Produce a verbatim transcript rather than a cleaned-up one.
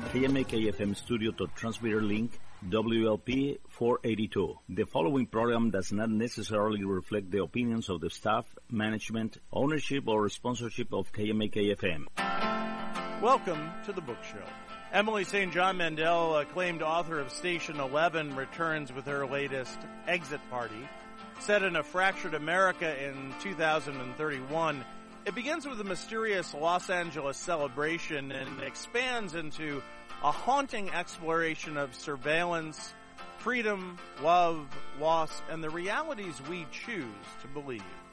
K M A K F M studio to transmitter link W L P four eighty-two. The following program does not necessarily reflect the opinions of the staff, management, ownership, or sponsorship of K M A K F M. Welcome to the Book Show. Emily Saint John Mandel, acclaimed author of Station Eleven, returns with her latest Exit Party. Set in a fractured America in two thousand thirty-one, it begins with a mysterious Los Angeles celebration and expands into a haunting exploration of surveillance, freedom, love, loss, and the realities we choose to believe.